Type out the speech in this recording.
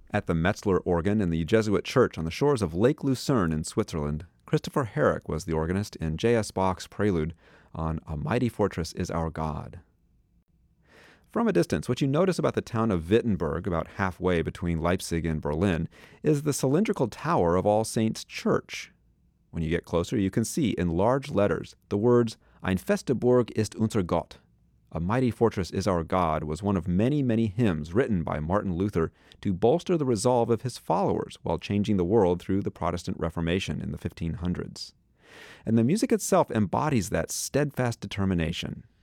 At the Metzler organ in the Jesuit church on the shores of Lake Lucerne in Switzerland, Christopher Herrick was the organist in J.S. Bach's prelude on A Mighty Fortress is Our God. From a distance, what you notice about the town of Wittenberg, about halfway between Leipzig and Berlin, is the cylindrical tower of All Saints' Church. When you get closer, you can see in large letters the words, Ein feste Burg ist unser Gott. A Mighty Fortress is Our God was one of many, many hymns written by Martin Luther to bolster the resolve of his followers while changing the world through the Protestant Reformation in the 1500s. And the music itself embodies that steadfast determination.